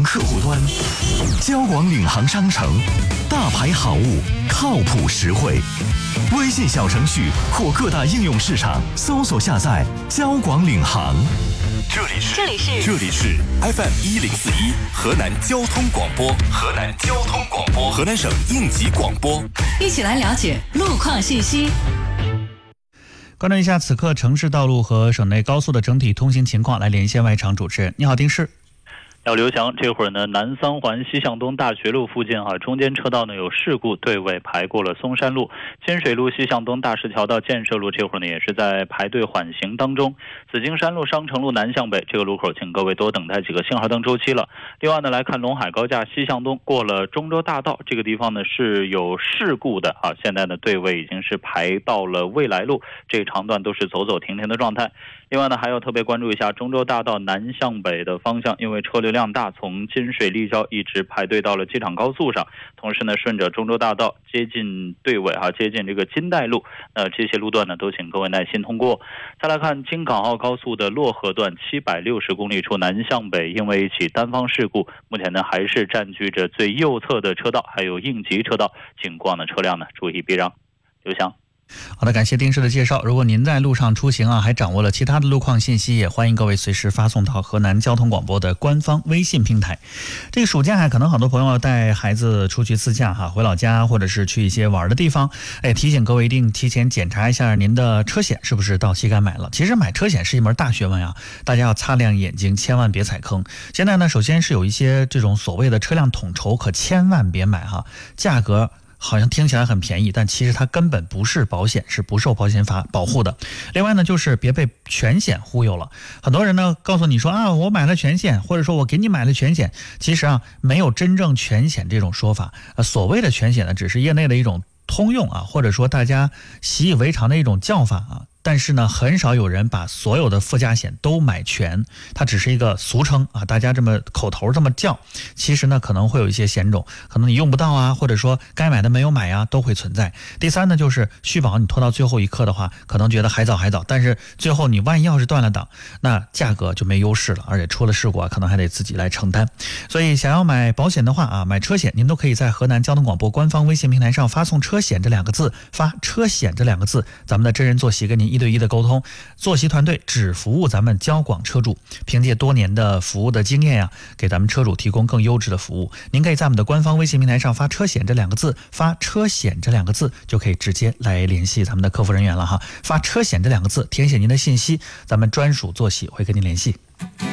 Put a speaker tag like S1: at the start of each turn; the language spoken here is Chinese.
S1: 行客户端，交广领航商城，大牌好物，靠谱实惠。微信小程序或各大应用市场搜索下载交广领航。这里是 FM1041河南交通广播，河南省应急广播，
S2: 一起来了解路况信息。
S3: 关注一下此刻城市道路和省内高速的整体通行情况，来连线外场主持人。你好，丁氏。
S4: 要刘翔，这会儿呢，南三环西向东大学路附近中间车道呢有事故，队尾排过了松山路。金水路西向东大石桥到建设路这会儿呢也是在排队缓行当中。紫金山路商城路南向北这个路口，请各位多等待几个信号灯周期了。另外呢，来看陇海高架西向东过了中州大道这个地方呢是有事故的现在呢队尾已经是排到了未来路，这一长段都是走走停停的状态。另外呢，还要特别关注一下中州大道南向北的方向，因为车流量大，从金水立交一直排队到了机场高速上。同时呢，顺着中州大道接近队尾接近这个金代路，这些路段呢都请各位耐心通过。再来看京港澳高速的洛河段760公里处南向北，因为一起单方事故，目前呢还是占据着最右侧的车道，还有应急车道，经过的车辆呢注意避让。刘翔。
S3: 好的，感谢丁氏的介绍。如果您在路上出行还掌握了其他的路况信息，也欢迎各位随时发送到河南交通广播的官方微信平台。这个暑假可能很多朋友要带孩子出去自驾回老家，或者是去一些玩的地方。提醒各位一定提前检查一下您的车险是不是到期该买了。其实买车险是一门大学问大家要擦亮眼睛，千万别踩坑。现在呢，首先是有一些这种所谓的车辆统筹，可千万别买价格好像听起来很便宜，但其实它根本不是保险，是不受保险法保护的。另外呢，就是别被全险忽悠了。很多人呢告诉你说我买了全险，或者说我给你买了全险，其实没有真正全险这种说法。所谓的全险呢，只是业内的一种通用或者说大家习以为常的一种叫法但是呢，很少有人把所有的附加险都买全，它只是一个俗称大家这么口头这么叫，其实呢可能会有一些险种，可能你用不到或者说该买的没有买都会存在。第三呢，就是续保你拖到最后一刻的话，可能觉得还早，但是最后你万一要是断了档，那价格就没优势了，而且出了事故可能还得自己来承担。所以想要买保险的话买车险，您都可以在河南交通广播官方微信平台上发送车险这两个字，发车险这两个字，咱们的真人坐席跟您1对1的沟通，坐席团队只服务咱们交广车主，凭借多年的服务的经验给咱们车主提供更优质的服务。您可以在我们的官方微信平台上发车险这两个字，发车险这两个字就可以直接来联系咱们的客服人员了发车险这两个字，填写您的信息，咱们专属坐席会跟您联系。